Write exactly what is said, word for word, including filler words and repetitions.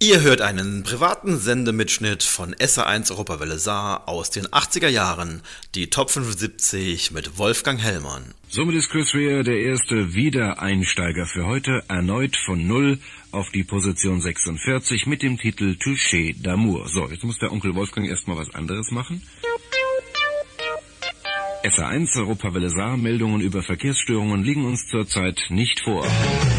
Ihr hört einen privaten Sendemitschnitt von S R eins Europawelle Saar aus den achtziger Jahren, die Top fünfundsiebzig mit Wolfgang Hellmann. Somit ist Chris Rea der erste Wiedereinsteiger für heute, erneut von Null auf die Position sechsundvierzig mit dem Titel Touché d'amour. So, jetzt muss der Onkel Wolfgang erstmal was anderes machen. S R eins Europawelle Saar, Meldungen über Verkehrsstörungen liegen uns zurzeit nicht vor.